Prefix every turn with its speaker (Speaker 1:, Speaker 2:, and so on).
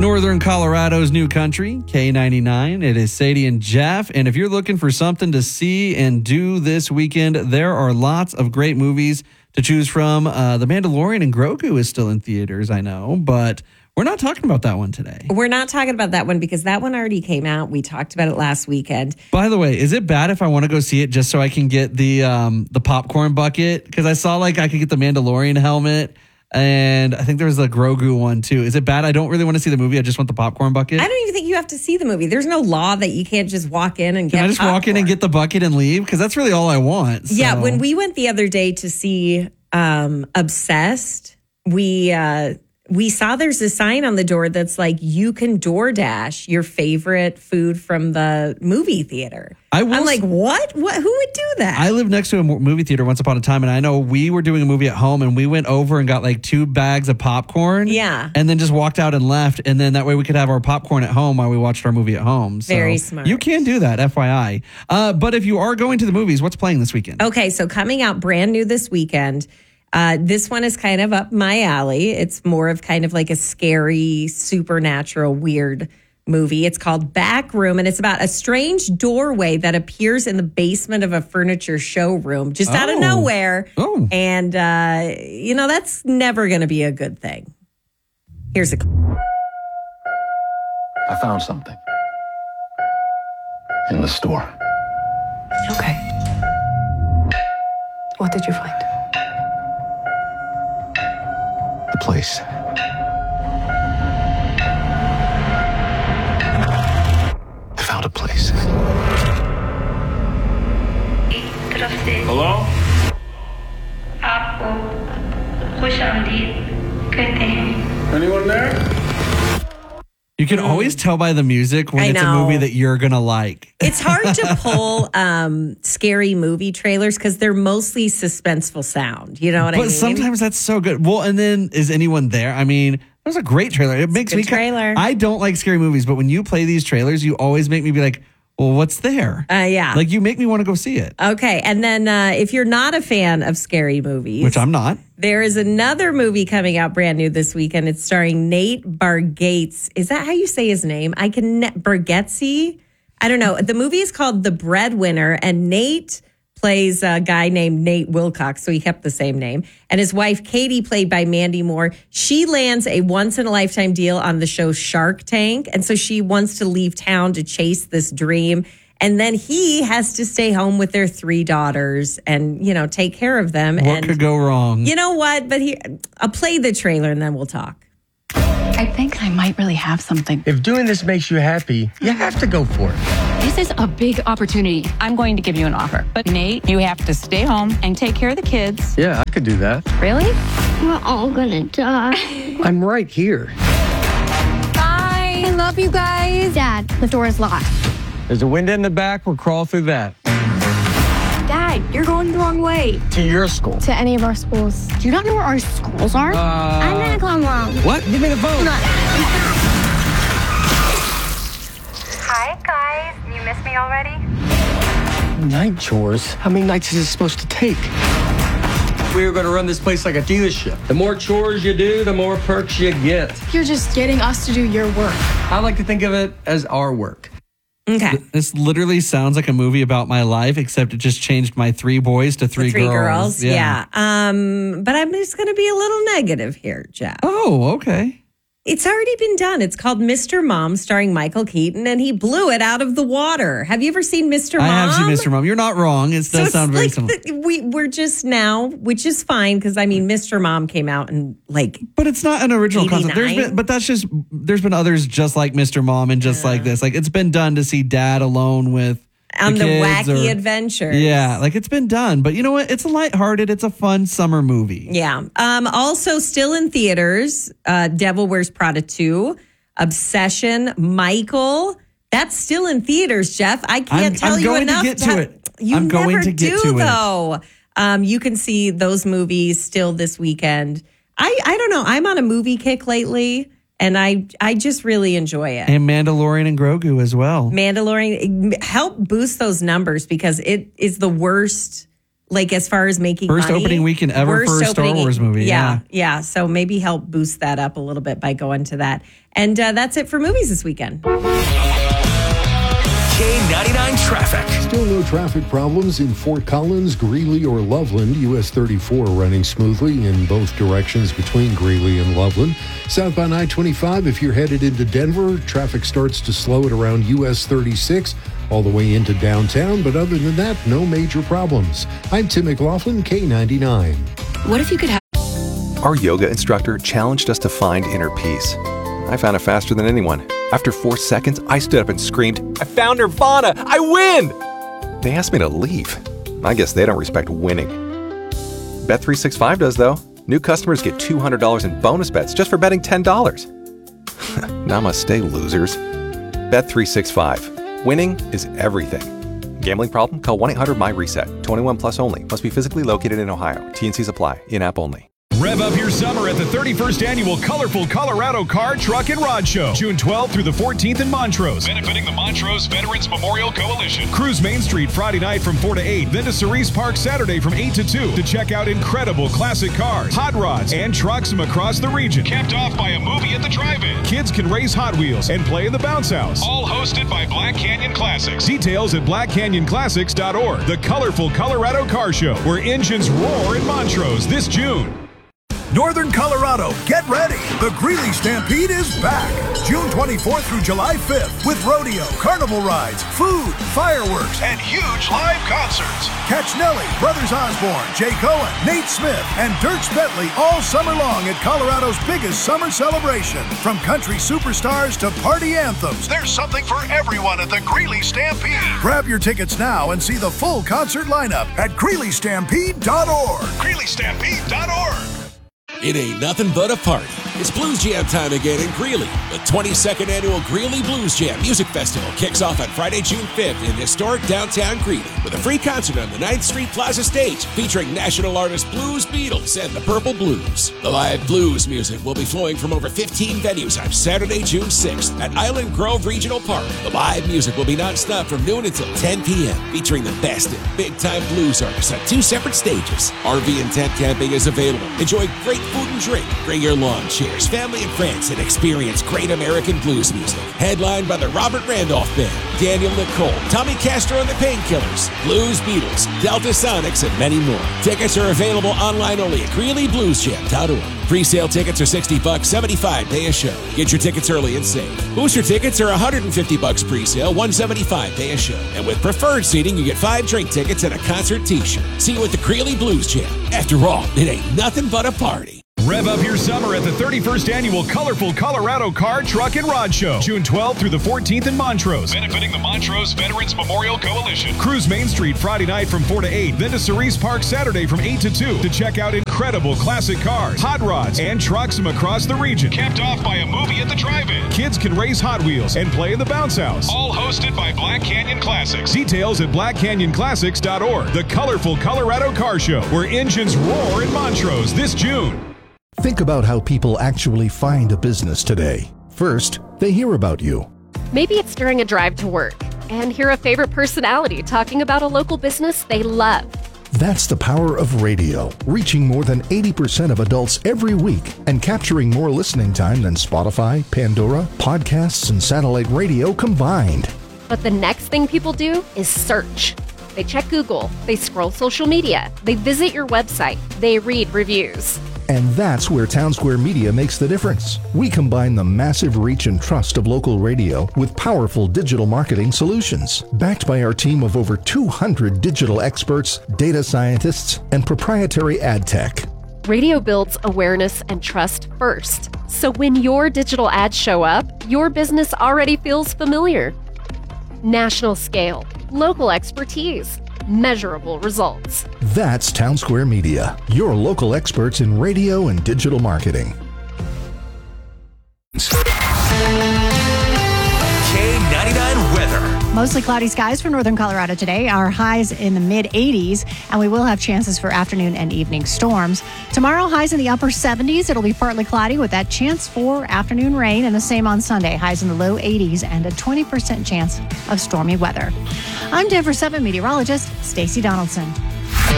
Speaker 1: Northern Colorado's new country, K99. It is Sadie and Jeff. And if you're looking for something to see and do this weekend, there are lots of great movies to choose from. The Mandalorian and Grogu is still in theaters, I know, but we're not talking about that one today.
Speaker 2: We're not talking about that one because that one already came out. We talked about it last weekend.
Speaker 1: By the way, is it bad if I want to go see it just so I can get the popcorn bucket? Because I saw like I could get the Mandalorian helmet. And I think there was a Grogu one too. Is it bad? I don't really want to see the movie. I just want the popcorn bucket.
Speaker 2: I don't even think you have to see the movie. There's no law that you can't just walk in and get
Speaker 1: Can I just
Speaker 2: popcorn.
Speaker 1: walk in and get the bucket and leave? Because that's really all I want. So.
Speaker 2: Yeah, when we went the other day to see Obsessed, we saw there's a sign on the door that's like, you can DoorDash your favorite food from the movie theater. I'm like, what? Who would do that?
Speaker 1: I lived next to a movie theater once upon a time, and I know we were doing a movie at home, and we went over and got like 2 bags of popcorn.
Speaker 2: Yeah.
Speaker 1: And then just walked out and left, and then that way we could have our popcorn at home while we watched our movie at home. So
Speaker 2: very smart.
Speaker 1: You can do that, FYI. But if you are going to the movies, what's playing this weekend?
Speaker 2: Okay, so coming out brand new this weekend. This one is kind of up my alley. It's more of kind of like a scary, supernatural, weird movie. It's called Backroom, and it's about a strange doorway that appears in the basement of a furniture showroom just out of nowhere.
Speaker 1: Oh.
Speaker 2: And, that's never going to be a good thing. Here's a...
Speaker 3: I found something in the store.
Speaker 4: Okay. What did you find?
Speaker 3: The place. I found a place.
Speaker 5: Hello? Anyone there?
Speaker 1: You can always tell by the music when it's a movie that you're going to like.
Speaker 2: It's hard to pull scary movie trailers because they're mostly suspenseful sound. You know what I mean?
Speaker 1: But sometimes that's so good. Well, and then is anyone there? I mean, it was a great trailer. It makes me
Speaker 2: trailer.
Speaker 1: I don't like scary movies, but when you play these trailers, you always make me be like, well, what's there?
Speaker 2: Yeah.
Speaker 1: Like you make me want to go see it.
Speaker 2: Okay. And then if you're not a fan of scary movies,
Speaker 1: which I'm not,
Speaker 2: there is another movie coming out brand new this weekend. It's starring Nate Bargatze. Is that how you say his name? Bargatze? I don't know. The movie is called The Breadwinner, and Nate plays a guy named Nate Wilcox, so he kept the same name. And his wife, Katie, played by Mandy Moore, she lands a once-in-a-lifetime deal on the show Shark Tank. And so she wants to leave town to chase this dream. And then he has to stay home with their 3 daughters and, take care of them.
Speaker 1: What could go wrong?
Speaker 2: You know what? But I'll play the trailer and then we'll talk.
Speaker 6: I think I might really have something.
Speaker 7: If doing this makes you happy, you have to go for it.
Speaker 6: This is a big opportunity.
Speaker 8: I'm going to give you an offer. But Nate, you have to stay home and take care of the kids.
Speaker 7: Yeah, I could do that.
Speaker 8: Really?
Speaker 9: We're all gonna die.
Speaker 7: I'm right here.
Speaker 9: Bye. I love you guys. Dad, the door is locked.
Speaker 7: There's a window in the back. We'll crawl through that.
Speaker 9: Dad, you're going the wrong way.
Speaker 7: To your school.
Speaker 9: To any of our schools. Do you not know where our schools are? I'm gonna call Mom.
Speaker 7: What? Give me the phone.
Speaker 10: Hi, guys. You miss me already?
Speaker 7: Night chores? How many nights is it supposed to take? We are going to run this place like a dealership. The more chores you do, the more perks you get.
Speaker 9: You're just getting us to do your work.
Speaker 7: I like to think of it as our work.
Speaker 2: Okay.
Speaker 1: This literally sounds like a movie about my life, except it just changed my 3 boys to 3 girls.
Speaker 2: Yeah. But I'm just going to be a little negative here, Jeff.
Speaker 1: Oh, okay.
Speaker 2: It's already been done. It's called Mr. Mom, starring Michael Keaton, and he blew it out of the water. Have you ever seen Mr. Mom?
Speaker 1: I have seen Mr. Mom. You're not wrong. It does sound very similar.
Speaker 2: We're just now, which is fine, because Mr. Mom came out and
Speaker 1: But it's not an original
Speaker 2: 89.
Speaker 1: concept. There's been others just like Mr. Mom and just like this. Like it's been done to see dad alone with
Speaker 2: on the
Speaker 1: kids
Speaker 2: wacky adventures.
Speaker 1: Yeah, like it's been done. But you know what? It's a lighthearted, it's a fun summer movie.
Speaker 2: Yeah. Also still in theaters, Devil Wears Prada 2, Obsession, Michael. That's still in theaters, Jeff. I can't tell you enough.
Speaker 1: I'm going to get to it.
Speaker 2: You
Speaker 1: I'm
Speaker 2: never
Speaker 1: going to get
Speaker 2: do,
Speaker 1: to
Speaker 2: though. You can see those movies still this weekend. I don't know. I'm on a movie kick lately. And I just really enjoy it.
Speaker 1: And Mandalorian and Grogu as well.
Speaker 2: Mandalorian help boost those numbers because it is the worst like as far as making
Speaker 1: First
Speaker 2: money.
Speaker 1: opening weekend ever for a Star Wars movie.
Speaker 2: Yeah. So maybe help boost that up a little bit by going to that. And that's it for movies this weekend.
Speaker 11: K99 traffic.
Speaker 12: Still no traffic problems in Fort Collins, Greeley, or Loveland. US 34 running smoothly in both directions between Greeley and Loveland. Southbound I-25, if you're headed into Denver, traffic starts to slow at around US 36 all the way into downtown. But other than that, no major problems. I'm Tim McLaughlin, K99.
Speaker 4: What if you could have...
Speaker 13: Our yoga instructor challenged us to find inner peace. I found it faster than anyone. After 4 seconds, I stood up and screamed, "I found Nirvana! I win!" They asked me to leave. I guess they don't respect winning. Bet365 does, though. New customers get $200 in bonus bets just for betting $10. Namaste, losers. Bet365. Winning is everything. Gambling problem? Call 1-800-MY-RESET. 21 plus only. Must be physically located in Ohio. T&Cs apply. In-app only.
Speaker 11: Rev up your summer at the 31st Annual Colorful Colorado Car, Truck, and Rod Show, June 12th through the 14th in Montrose. Benefiting the Montrose Veterans Memorial Coalition. Cruise Main Street Friday night from 4 to 8, then to Cerise Park Saturday from 8 to 2 to check out incredible classic cars, hot rods, and trucks from across the region. Capped off by a movie at the drive-in. Kids can race Hot Wheels and play in the bounce house. All hosted by Black Canyon Classics. Details at blackcanyоnclassics.org. The Colorful Colorado Car Show, where engines roar in Montrose this June.
Speaker 14: Northern Colorado, get ready. The Greeley Stampede is back. June 24th through July 5th with rodeo, carnival rides, food, fireworks, and huge live concerts. Catch Nelly, Brothers Osborne, Jay Cohen, Nate Smith, and Dierks Bentley all summer long at Colorado's biggest summer celebration. From country superstars to party anthems, there's something for everyone at the Greeley Stampede. Grab your tickets now and see the full concert lineup at GreeleyStampede.org. GreeleyStampede.org.
Speaker 15: It ain't nothing but a party. It's Blues Jam time again in Greeley. The 22nd Annual Greeley Blues Jam Music Festival kicks off on Friday, June 5th in historic downtown Greeley with a free concert on the 9th Street Plaza stage featuring national artist Blues Beatles and the Purple Blues. The live blues music will be flowing from over 15 venues on Saturday, June 6th at Island Grove Regional Park. The live music will be nonstop from noon until 10 p.m. featuring the best in big-time blues artists on 2 separate stages. RV and tent camping is available. Enjoy great food and drink. Bring your lawn chairs, family and friends, and experience great American blues music. Headlined by the Robert Randolph Band, Daniel Nicole, Tommy Castro and the Painkillers, Blues Beatles, Delta Sonics, and many more. Tickets are available online only at GreeleyBluesJam.org. Pre-sale tickets are $60, $75 day a show. Get your tickets early and save. Booster tickets are $150 pre-sale, $175 day a show. And with preferred seating, you get 5 drink tickets and a concert t-shirt. See you at the Greeley Blues Jam. After all, it ain't nothing but a party. Rev up your summer at the 31st Annual Colorful Colorado Car, Truck, and Rod Show, June 12th through the 14th in Montrose. Benefiting the Montrose Veterans Memorial Coalition. Cruise Main Street Friday night from 4 to 8, then to Cerise Park Saturday from 8 to 2 to check out incredible classic cars, hot rods, and trucks from across the region. Capped off by a movie at the drive-in. Kids can race Hot Wheels and play in the bounce house. All hosted by Black Canyon Classics. Details at blackcanyоnclassics.org. The Colorful Colorado Car Show, where engines roar in Montrose this June.
Speaker 16: Think about how people actually find a business today. First, they hear about you.
Speaker 17: Maybe it's during a drive to work and hear a favorite personality talking about a local business they love.
Speaker 16: That's the power of radio, reaching more than 80% of adults every week and capturing more listening time than Spotify, Pandora, podcasts, and satellite radio combined.
Speaker 17: But the next thing people do is search. They check Google, they scroll social media, they visit your website, they read reviews.
Speaker 16: And that's where Townsquare Media makes the difference. We combine the massive reach and trust of local radio with powerful digital marketing solutions. Backed by our team of over 200 digital experts, data scientists, and proprietary ad tech.
Speaker 17: Radio builds awareness and trust first. So when your digital ads show up, your business already feels familiar. National scale, local expertise, measurable results.
Speaker 16: That's Townsquare Media, your local experts in radio and digital marketing.
Speaker 11: K99 weather.
Speaker 18: Mostly cloudy skies for northern Colorado today. Our highs in the mid-80s, and we will have chances for afternoon and evening storms. Tomorrow, highs in the upper 70s. It'll be partly cloudy with that chance for afternoon rain, and the same on Sunday. Highs in the low 80s and a 20% chance of stormy weather. I'm Denver 7 meteorologist Stacey Donaldson.